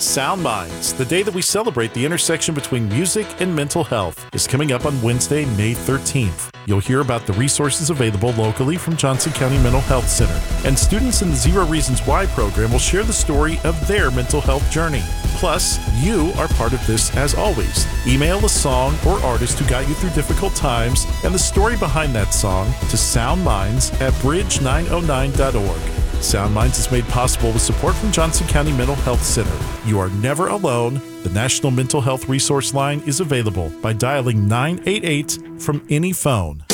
Sound Minds, the day that we celebrate the intersection between music and mental health, is coming up on Wednesday, May 13th. You'll hear about the resources available locally from Johnson County Mental Health Center, and students in the Zero Reasons Why program will share the story of their mental health journey. Plus, you are part of this as always. Email a song or artist who got you through difficult times and the story behind that song to soundminds@bridge909.org. Sound Minds is made possible with support from Johnson County Mental Health Center. You are never alone. The National Mental Health Resource Line is available by dialing 988 from any phone.